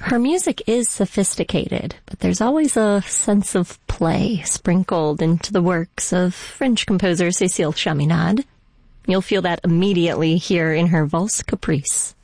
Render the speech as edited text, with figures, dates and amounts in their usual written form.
Her music is sophisticated, but there's always a sense of play sprinkled into the works of French composer Cécile Chaminade. You'll feel that immediately here in her Valse Caprice.